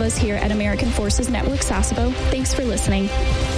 us here at American Forces Network Sasebo. Thanks for listening.